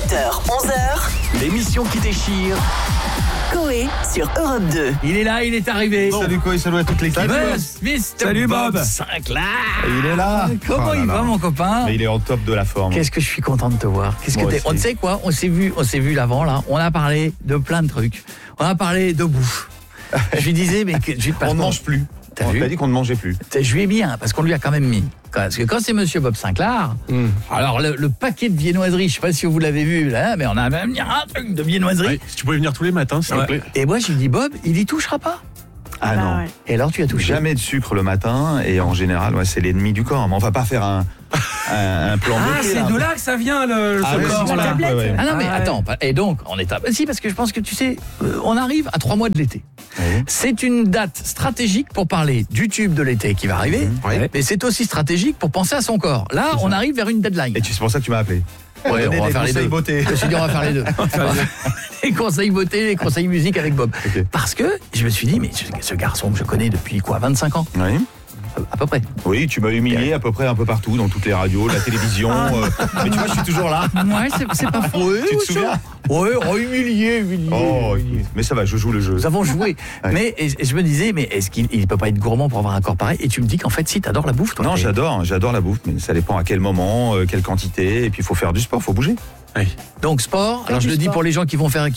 8h, 11h. L'émission qui déchire. Coé sur Europe 2. Il est là, il est arrivé. Bon. Salut Coé, salut à toute l'équipe. Salut Bob. Il est là. Comment il va mon copain? Mais il est en top de la forme. Qu'est-ce que je suis content de te voir. On sait quoi? On s'est vu l'avant là. On a parlé de plein de trucs. On a parlé de bouffe. Je lui disais mais on ne mange plus. On t'a dit qu'on ne mangeait plus. Je lui ai mis parce qu'on lui a quand même mis. Parce que quand c'est Monsieur Bob Sinclair, alors le paquet de viennoiseries, je sais pas si vous l'avez vu là, mais on a même mis un truc de viennoiseries. Ouais, si tu pouvais venir tous les matins, s'il te plaît. Et moi je lui dis Bob, il y touchera pas. Ah non. Ouais. Et alors tu as touché? Jamais de sucre le matin et en général, c'est l'ennemi du corps. Mais on va pas faire un plan Ah, bloqué, c'est là. de là que ça vient le oui, la là. tablette. Ouais. Ah non mais Ah, attends, et donc on est si parce que je pense que tu sais, on arrive à 3 mois de l'été. Oui. C'est une date stratégique pour parler du tube de l'été qui va arriver, Ouais. mais c'est aussi stratégique pour penser à son corps. Là, on arrive vers une deadline. Et c'est pour ça que tu m'as appelé. Ouais, on va faire les deux. Beauté. Je me suis dit, on va faire les deux. Les conseils beauté, les conseils musique avec Bob. Ok. Parce que je me suis dit, mais ce garçon que je connais depuis 25 ans, Oui. à peu près. Oui, tu m'as humilié à peu près un peu partout, dans toutes les radios, la télévision. Mais tu vois, je suis toujours là. Ouais, c'est pas faux. Tu te souviens? Ouais, humilié. Oh, écoute, mais ça va, je joue le jeu. Nous avons joué. Ouais. Mais et je me disais, mais est-ce qu'il peut pas être gourmand pour avoir un corps pareil? Et tu me dis qu'en fait, si, t'adores la bouffe, toi. Non, Et- j'adore la bouffe, mais ça dépend à quel moment, quelle quantité, et puis il faut faire du sport, faut bouger. Donc sport. Alors je du le dis sport. pour les gens qui vont avoir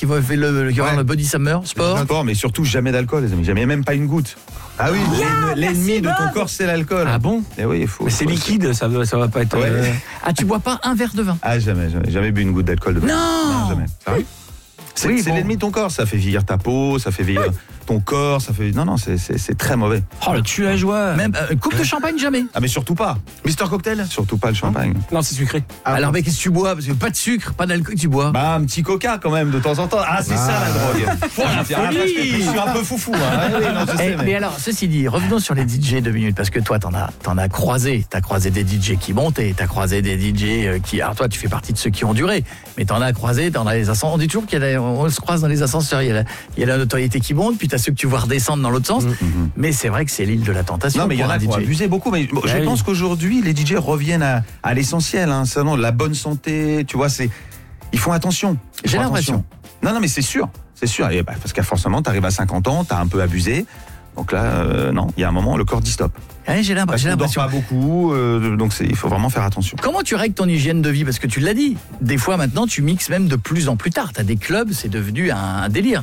le body summer, sport. Sport, mais surtout jamais d'alcool, les amis, jamais même pas une goutte. Ah oui, l'ennemi de ton Bob. corps, c'est l'alcool. Ah bon? Et oui, il faut. Mais c'est liquide, ça va pas être. Ouais. Ah, tu bois pas un verre de vin? Ah, jamais bu une goutte d'alcool de Non. jamais. Sérieux? C'est Oui, c'est bon. l'ennemi de ton corps, ça fait vieillir ta peau, ça fait vieillir ton corps, ça fait. Non, c'est très mauvais. Oh, le tue la joie. Même une coupe de champagne, jamais. Ah, mais surtout pas. Mister Cocktail? Surtout pas le champagne. Non, c'est sucré. Alors, mais qu'est-ce que tu bois? Parce que pas de sucre, pas d'alcool, tu bois. Bah, un petit coca quand même, de temps en temps. Ah, c'est ça la drogue. folie. Je suis un peu foufou. Hein. Ah, oui, non, je sais, Mais alors, ceci dit, revenons sur les DJ 2 minutes, parce que toi, t'en as croisé. T'as croisé des DJ qui montaient, t'as croisé des DJ qui. Alors, toi, tu fais partie de ceux qui ont duré, mais t'en as croisé dans les ascenseurs. On dit toujours on se croise dans les ascenseurs. Il y a la notoriété qui monte, puis t'as ceux que tu vois redescendre dans l'autre sens. Mais c'est vrai que c'est l'île de la tentation. Non, mais il y en pour a un qui ont DJ. abusé beaucoup. Mais je oui. pense qu'aujourd'hui, les DJ reviennent à l'essentiel. Hein, selon la bonne santé, tu vois, ils font attention. Ils J'ai font l'impression. attention. Non, mais c'est sûr. C'est sûr. Et parce qu'à forcément, t'arrives à 50 ans, t'as un peu abusé. Donc là, non, il y a un moment, le corps dit stop. Ouais, j'ai Parce qu'on dort l'impression. pas beaucoup, donc il faut vraiment faire attention. Comment tu règles ton hygiène de vie? Parce que tu l'as dit, des fois maintenant tu mixes même de plus en plus tard. Tu as des clubs, c'est devenu un délire.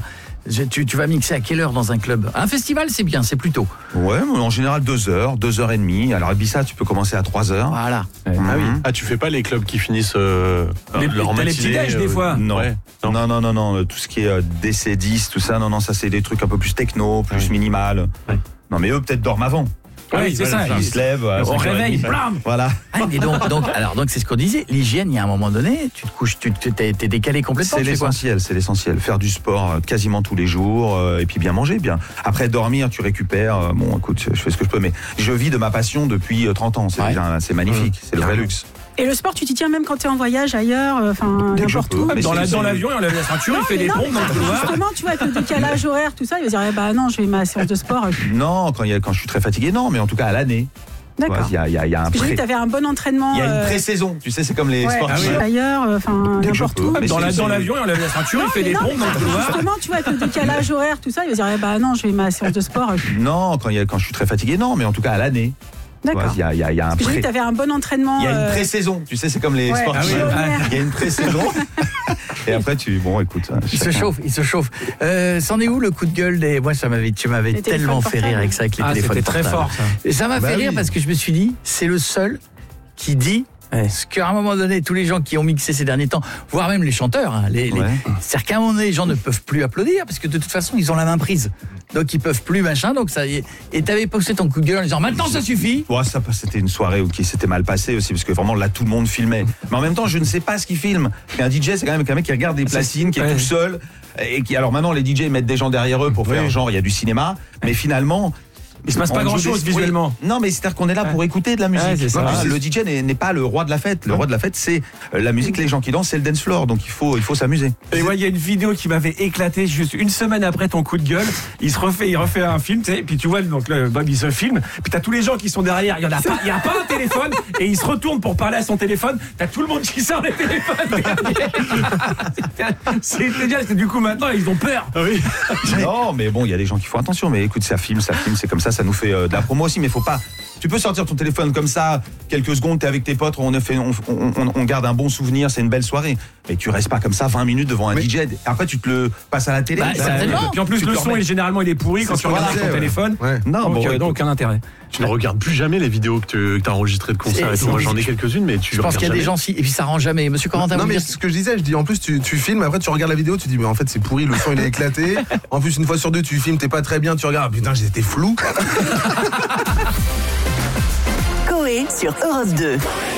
Tu vas mixer à quelle heure dans un club? Un festival, c'est bien, c'est plus tôt. Ouais, mais en général 2 heures, 2h30. Alors Ibiza, tu peux commencer à 3h. Voilà. Ah oui. Mhm. Ah, tu fais pas les clubs qui finissent leur t'as les matinée, petits-déj, des fois. Non. Ouais. Non. Tout ce qui est DC10, tout ça, non, ça c'est des trucs un peu plus techno, plus minimal. Ouais. Non, mais eux peut-être dorment avant. Oui, c'est ça. Ils se lèvent. à Au 5h30. réveil, blam. Voilà. Ah, mais donc c'est ce qu'on disait. L'hygiène, il y a un moment donné, tu te couches, t'es décalé complètement. C'est tu fais quoi? l'essentiel. Faire du sport quasiment tous les jours et puis bien manger, bien. Après dormir, tu récupères. Bon, écoute, je fais ce que je peux, mais je vis de ma passion depuis 30 ans. C'est magnifique, c'est le vrai luxe. Et le sport, tu t'y tiens même quand tu es en voyage ailleurs, enfin Dès que je n'importe peux. où. Mais Dans c'est- l'avion, il enlève la ceinture, il fait des pompes dans le couloir. Justement, tu vois, avec le décalage horaire, tout ça, il va dire, bah non, je fais ma séance de sport. Non, quand je suis très fatigué, non, mais en tout cas à l'année. D'accord. Il y a un Parce que j'ai vu que tu avais un bon entraînement. Il y a une pré-saison, tu sais, c'est comme les ouais, sportifs. ailleurs, enfin Dès que je n'importe peux. où. Mais Dans l'avion, il enlève la ceinture, il fait des pompes dans le couloir. Justement, tu vois, avec le décalage horaire, tout ça, il va dire, bah non, je fais ma séance de sport. Non, quand je suis très fatigué, non, mais en tout cas à l'année. D'accord. Il y a un Parce que j'ai vu que tu avais un bon entraînement. Il y a une pré-saison, tu sais, c'est comme les ouais, sportifs. pionnière. Il y a une pré-saison. Et après, bon, écoute. Il se chauffe. C'en est où le coup de gueule des... Moi, tu m'avais Les tellement téléphones fait rire portables. avec ça, avec les Ah, téléphones c'était très portables. fort, ça. Et ça m'a Bah fait rire oui. parce que je me suis dit, c'est le seul qui dit ce qu'à un moment donné, tous les gens qui ont mixé ces derniers temps, voire même les chanteurs, hein, Ouais. c'est-à-dire qu'à un moment donné, les gens ne peuvent plus applaudir parce que de toute façon, ils ont la main prise. Donc ils peuvent plus, machin. Donc ça y est. Et t'avais posté ton coup de gueule en disant maintenant ça suffit. Ouais, c'était une soirée qui s'était mal passée aussi, parce que vraiment là tout le monde filmait. Mais en même temps, je ne sais pas ce qu'il filme. Un DJ, c'est quand même un mec qui regarde des platines, qui est tout seul. Et qui, alors maintenant, les DJ mettent des gens derrière eux pour faire genre, il y a du cinéma. Mais finalement, Il se passe pas On joue grand-chose des- visuellement. Oui. Non, mais c'est-à-dire qu'on est là pour écouter de la musique. Ouais, c'est ça. Voilà, Ouais, le DJ n'est pas le roi de la fête. Le roi de la fête, c'est la musique, les gens qui dansent, c'est le dance floor. Donc il faut s'amuser. Et moi, il y a une vidéo qui m'avait éclaté juste une semaine après ton coup de gueule. Il refait un film, tu sais, puis tu vois, donc Bob, il se filme, puis t'as tous les gens qui sont derrière, il y a pas un téléphone, et il se retourne pour parler à son téléphone, t'as tout le monde qui sort les téléphones. C'est génial, parce que du coup, maintenant, ils ont peur. Non, mais bon, il y a des gens qui font attention. Mais écoute, ça filme, c'est comme ça nous fait de la promo aussi. Mais faut pas. Tu peux sortir ton téléphone comme ça, quelques secondes, t'es avec tes potes, on garde un bon souvenir, c'est une belle soirée. Mais tu restes pas comme ça 20 minutes devant un DJ. Après, tu te le passes à la télé. Bah, certainement. Puis en plus, Tu le te son, remets. généralement, il est pourri quand tu regardes ton téléphone. Ouais. Non, bon, Donc, aucun intérêt. Tu ne regardes plus jamais les vidéos que tu as enregistrées de concerts et tout. Moi, j'en ai quelques-unes, mais tu Je pense regardes qu'il y a des jamais. gens, et puis ça rend jamais. Monsieur Corentin, Non vous mais dire- ce que je disais, je dis en plus tu filmes, après tu regardes la vidéo, tu dis mais en fait c'est pourri, le son il est éclaté. En plus une fois sur deux tu filmes, t'es pas très bien, tu regardes, ah, putain j'étais flou. Coé sur Europe 2.